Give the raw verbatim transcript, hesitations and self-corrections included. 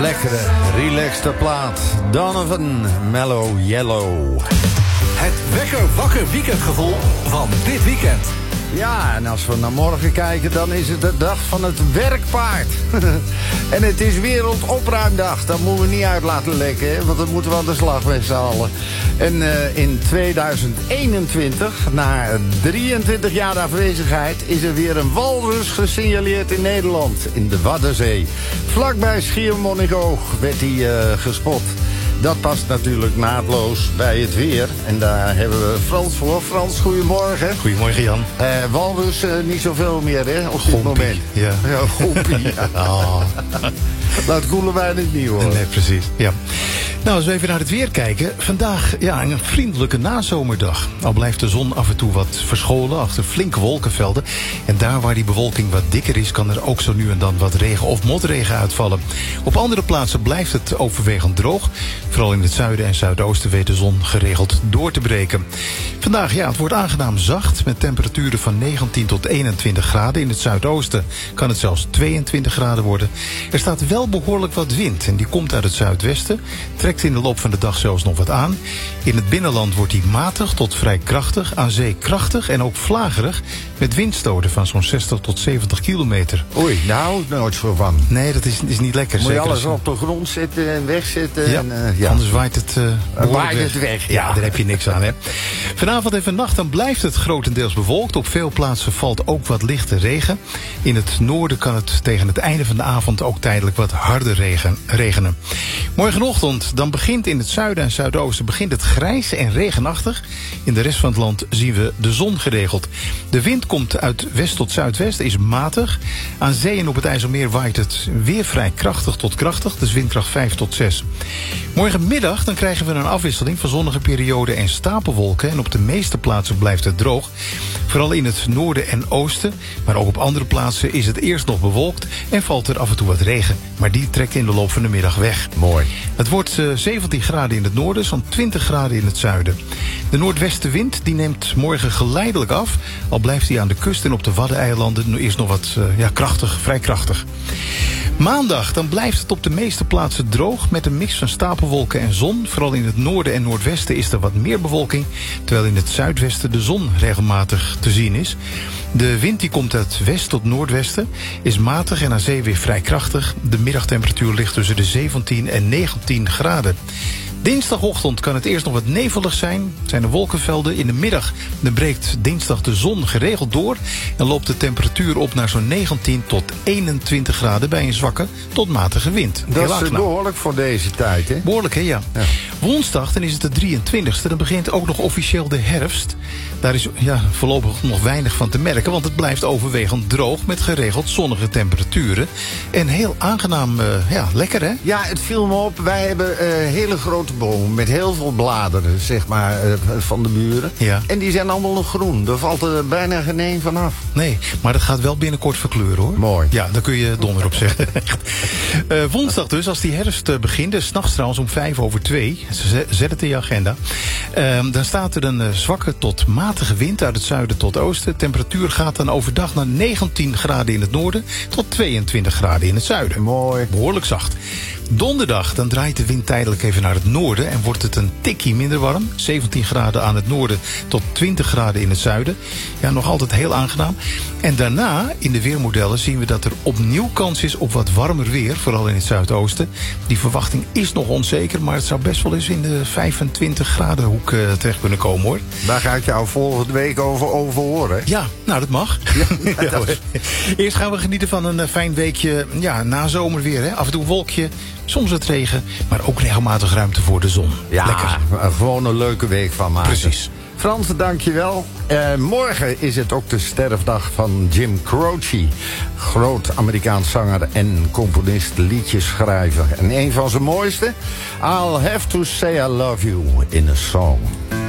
Lekkere, relaxte plaat. Donovan, Mellow Yellow. Het wekker wakker weekendgevoel van dit weekend. Ja, en als we naar morgen kijken, dan is het de dag van het werkpaard. En het is Wereldopruimdag. Dat moeten we niet uit laten lekken, hè, want dan moeten we aan de slag met z'n allen. En uh, in tweeduizend eenentwintig, na drieëntwintig jaar afwezigheid, is er weer een walrus gesignaleerd in Nederland, in de Waddenzee. Vlakbij Schiermonnikoog werd hij uh, gespot. Dat past natuurlijk naadloos bij het weer. En daar hebben we Frans voor. Frans, goedemorgen. Goedemorgen, Jan. Uh, walrus uh, niet zoveel meer, hè, op dit Gompie, moment. Ja. Ja, gompie. Ja. Oh. Dat koelen wij niet nieuw, hoor. Nee, precies. Ja. Nou, als we even naar het weer kijken. Vandaag ja, een vriendelijke nazomerdag. Al blijft de zon af en toe wat verscholen achter flinke wolkenvelden. En daar waar die bewolking wat dikker is, kan er ook zo nu en dan wat regen of motregen uitvallen. Op andere plaatsen blijft het overwegend droog. Vooral in het zuiden en zuidoosten weet de zon geregeld door te breken. Vandaag, ja, het wordt aangenaam zacht met temperaturen van negentien tot eenentwintig graden. In het zuidoosten kan het zelfs tweeëntwintig graden worden. Er staat wel behoorlijk wat wind en die komt uit het zuidwesten. Trekt in de loop van de dag zelfs nog wat aan. In het binnenland wordt die matig tot vrij krachtig. Aan zee krachtig en ook vlagerig. Met windstoten van zo'n zestig tot zeventig kilometer. Oei, daar hou ik nooit zo van. Nee, dat is, is niet lekker. Moet je zeker alles als... op de grond zitten en wegzitten. Ja, en, uh, ja. Anders waait het, uh, waait het weg. Ja, ja, daar heb je niks aan, hè. Vanavond en vannacht dan blijft het grotendeels bewolkt. Op veel plaatsen valt ook wat lichte regen. In het noorden kan het tegen het einde van de avond ook tijdelijk wat harder regen, regenen. Morgenochtend dan begint in het zuiden en zuidoosten begint het grijs en regenachtig. In de rest van het land zien we de zon geregeld. De wind komt uit west tot zuidwest, is matig. Aan zee en op het IJsselmeer waait het weer vrij krachtig tot krachtig. Dus windkracht vijf tot zes. Morgenmiddag dan krijgen we een afwisseling van zonnige perioden en stapelwolken. En op de meeste plaatsen blijft het droog. Vooral in het noorden en oosten. Maar ook op andere plaatsen is het eerst nog bewolkt en valt er af en toe wat regen. Maar die trekt in de loop van de middag weg. Mooi. Het wordt uh, zeventien graden in het noorden, zo'n twintig graden in het zuiden. De noordwestenwind die neemt morgen geleidelijk af. Al blijft hij aan de kust en op de Waddeneilanden eerst nog wat uh, ja, krachtig, vrij krachtig. Maandag dan blijft het op de meeste plaatsen droog met een mix van stapelwolken en zon. Vooral in het noorden en noordwesten is er wat meer bewolking, terwijl in het zuidwesten de zon regelmatig te zien is. De wind die komt uit west tot noordwesten, is matig en aan zee weer vrij krachtig. De middagtemperatuur ligt tussen de zeventien en negentien graden. Dinsdagochtend kan het eerst nog wat nevelig zijn. Het zijn er wolkenvelden. In de middag dan breekt dinsdag de zon geregeld door en loopt de temperatuur op naar zo'n negentien tot eenentwintig graden bij een zwakke tot matige wind. Dat Heel is behoorlijk voor deze tijd, hè? Behoorlijk, hè, ja. ja. Woensdag, dan is het de drieëntwintigste. Dan begint ook nog officieel de herfst. Daar is ja, voorlopig nog weinig van te merken, want het blijft overwegend droog met geregeld zonnige temperaturen. En heel aangenaam, uh, ja, lekker, hè? Ja, het viel me op. Wij hebben uh, hele grote bomen met heel veel bladeren, zeg maar, uh, van de buren. Ja. En die zijn allemaal nog groen. Daar valt er bijna geen één vanaf. Nee, maar dat gaat wel binnenkort verkleuren, hoor. Mooi. Ja, daar kun je donder op zeggen. uh, woensdag dus, als die herfst uh, begint, dus 's nachts trouwens om vijf over twee. Zet het in je agenda. Uh, dan staat er een uh, zwakke tot matige wind uit het zuiden tot oosten. De temperatuur gaat dan overdag naar negentien graden in het noorden tot tweeëntwintig graden in het zuiden. Mooi. Behoorlijk zacht. Donderdag dan draait de wind tijdelijk even naar het noorden en wordt het een tikkie minder warm. zeventien graden aan het noorden tot twintig graden in het zuiden. Ja, nog altijd heel aangenaam. En daarna, in de weermodellen, zien we dat er opnieuw kans is op wat warmer weer. Vooral in het zuidoosten. Die verwachting is nog onzeker, maar het zou best wel eens in de vijfentwintig graden hoek uh, terecht kunnen komen, hoor. Daar ga ik jou volgende week over, over horen. Ja, nou dat mag. Ja, ja, dat is... Eerst gaan we genieten van een uh, fijn weekje ja, na zomerweer. Hè? Af en toe een wolkje. Soms wat regen, maar ook regelmatig ruimte voor de zon. Ja, lekker. Gewoon een leuke week van maken. Precies. Frans, dankjewel. Uh, morgen is het ook de sterfdag van Jim Croce. Groot Amerikaans zanger en componist, liedjesschrijver. En een van zijn mooiste, I'll Have to Say I Love You in a Song.